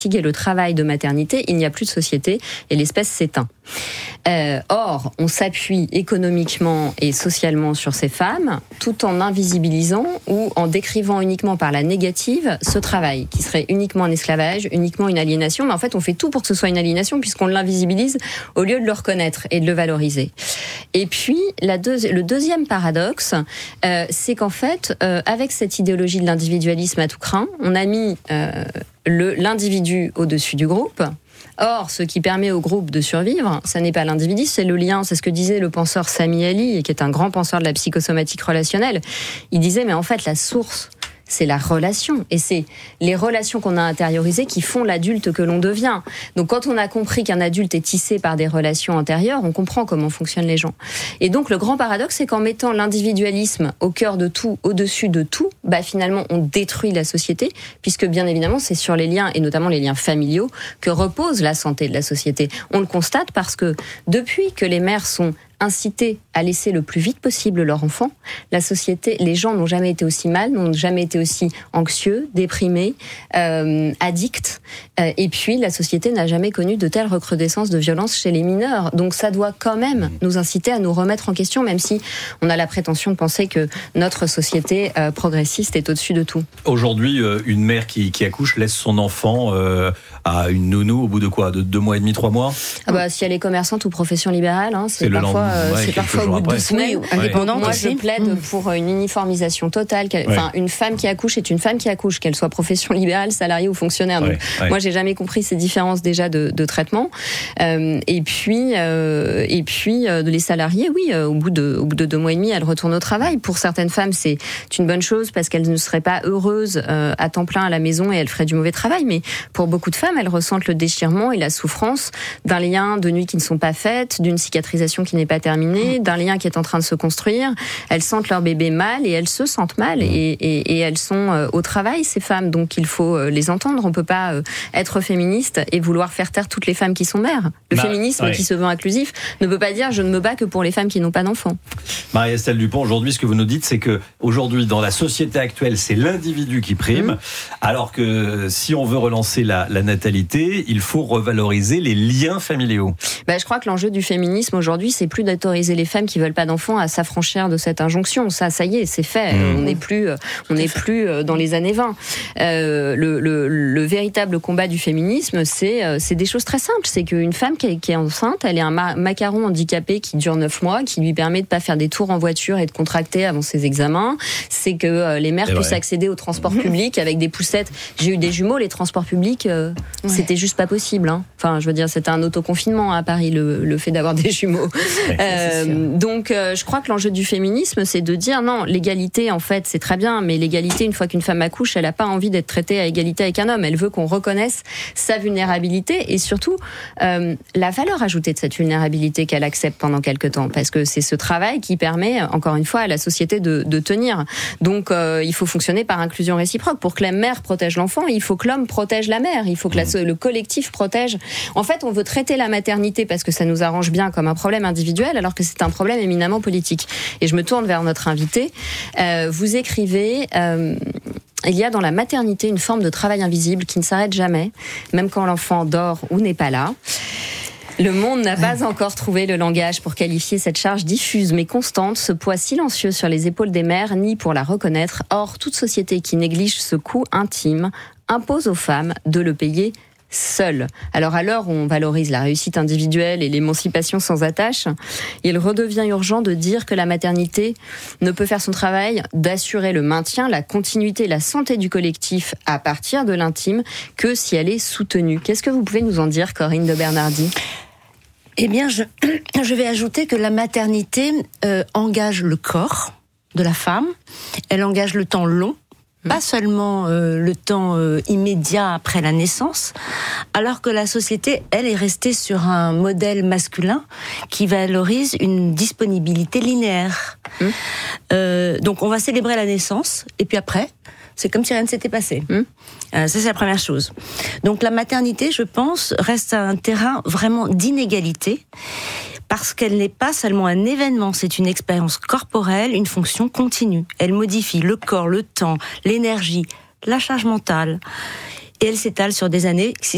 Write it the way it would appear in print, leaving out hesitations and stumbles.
le travail de maternité, il n'y a plus de société et l'espèce s'éteint. Or, on s'appuie économiquement et socialement sur ces femmes, tout en invisibilisant ou en décrivant uniquement par la négative ce travail, qui serait uniquement un esclavage, uniquement une aliénation. Mais en fait, on fait tout pour que ce soit une aliénation, puisqu'on l'invisibilise au lieu de le reconnaître et de le valoriser. Et puis, le deuxième paradoxe, c'est qu'en fait, avec cette idéologie de l'individualisme à tout crin, on a mis l'individu au-dessus du groupe. Or, ce qui permet au groupe de survivre, ça n'est pas l'individu, c'est le lien. C'est ce que disait le penseur Sami Ali, qui est un grand penseur de la psychosomatique relationnelle. Il disait, mais en fait, la source, c'est la relation. Et c'est les relations qu'on a intériorisées qui font l'adulte que l'on devient. Donc quand on a compris qu'un adulte est tissé par des relations antérieures, on comprend comment fonctionnent les gens. Et donc le grand paradoxe, c'est qu'en mettant l'individualisme au cœur de tout, au-dessus de tout, finalement on détruit la société, puisque bien évidemment c'est sur les liens, et notamment les liens familiaux, que repose la santé de la société. On le constate parce que depuis que les mères sont inciter à laisser le plus vite possible leur enfant, la société, les gens n'ont jamais été aussi mal, n'ont jamais été aussi anxieux, déprimés, addicts, et puis la société n'a jamais connu de telle recrudescence de violence chez les mineurs. Donc ça doit quand même nous inciter à nous remettre en question, même si on a la prétention de penser que notre société progressiste est au-dessus de tout. Aujourd'hui, une mère qui accouche laisse son enfant à une nounou au bout de quoi ? De 2 mois et demi, 3 mois ? Si elle est commerçante ou profession libérale, c'est parfois c'est parfois au bout de 2 semaines. Indépendante. Moi, je plaide pour une uniformisation totale. Une femme qui accouche est une femme qui accouche, qu'elle soit profession libérale, salariée ou fonctionnaire. Donc, moi, j'ai jamais compris ces différences déjà de traitement. Et puis, les salariés, au bout de 2 mois et demi, elles retournent au travail. Pour certaines femmes, c'est une bonne chose parce qu'elles ne seraient pas heureuses à temps plein à la maison et elles feraient du mauvais travail. Mais pour beaucoup de femmes, elles ressentent le déchirement et la souffrance d'un lien de nuit qui ne sont pas faites, d'une cicatrisation qui n'est pas terminée, d'un lien qui est en train de se construire. Elles sentent leur bébé mal et elles se sentent mal et elles sont au travail, ces femmes. Donc il faut les entendre. On peut pas être féministe et vouloir faire taire toutes les femmes qui sont mères. Le féminisme qui se veut inclusif ne peut pas dire je ne me bats que pour les femmes qui n'ont pas d'enfants. Marie-Estelle Dupont, aujourd'hui, ce que vous nous dites, c'est que aujourd'hui, dans la société actuelle, c'est l'individu qui prime, alors que si on veut relancer la natalité, il faut revaloriser les liens familiaux. Je crois que l'enjeu du féminisme aujourd'hui, c'est plus d'autoriser les femmes qui veulent pas d'enfants à s'affranchir de cette injonction. Ça y est, c'est fait. On n'est plus dans les années 20. Le véritable combat du féminisme, c'est des choses très simples. C'est qu'une femme qui est enceinte, elle est un macaron handicapé qui dure 9 mois, qui lui permet de pas faire des tours en voiture et de contracter avant ses examens. C'est que les mères puissent accéder aux transports publics avec des poussettes. J'ai eu des jumeaux, les transports publics, c'était juste pas possible. Enfin, je veux dire, c'était un autoconfinement à Paris, le fait d'avoir des jumeaux. Donc, je crois que l'enjeu du féminisme, c'est de dire non, l'égalité, en fait, c'est très bien, mais l'égalité, une fois qu'une femme accouche, elle n'a pas envie d'être traitée à égalité avec un homme. Elle veut qu'on reconnaisse sa vulnérabilité et surtout la valeur ajoutée de cette vulnérabilité qu'elle accepte pendant quelque temps, parce que c'est ce travail qui permet, encore une fois, à la société de tenir. Donc, il faut fonctionner par inclusion réciproque. Pour que la mère protège l'enfant, il faut que l'homme protège la mère. Il faut que le collectif protège. En fait, on veut traiter la maternité parce que ça nous arrange bien comme un problème individuel, alors que c'est un problème éminemment politique. Et je me tourne vers notre invité. Vous écrivez... il y a dans la maternité une forme de travail invisible qui ne s'arrête jamais, même quand l'enfant dort ou n'est pas là. Le monde n'a pas encore trouvé le langage pour qualifier cette charge diffuse mais constante, ce poids silencieux sur les épaules des mères, ni pour la reconnaître. Or, toute société qui néglige ce coût intime impose aux femmes de le payer seul. Alors à l'heure où on valorise la réussite individuelle et l'émancipation sans attache, il redevient urgent de dire que la maternité ne peut faire son travail d'assurer le maintien, la continuité, la santé du collectif à partir de l'intime que si elle est soutenue. Qu'est-ce que vous pouvez nous en dire, Corinne de Bernardi ? Eh bien, je vais ajouter que la maternité engage le corps de la femme, elle engage le temps long, pas seulement le temps immédiat après la naissance, alors que la société, elle, est restée sur un modèle masculin qui valorise une disponibilité linéaire. Donc on va célébrer la naissance, et puis après, c'est comme si rien ne s'était passé. Ça, c'est la première chose. Donc la maternité, je pense, reste un terrain vraiment d'inégalité, parce qu'elle n'est pas seulement un événement, c'est une expérience corporelle, une fonction continue. Elle modifie le corps, le temps, l'énergie, la charge mentale. Et elle s'étale sur des années,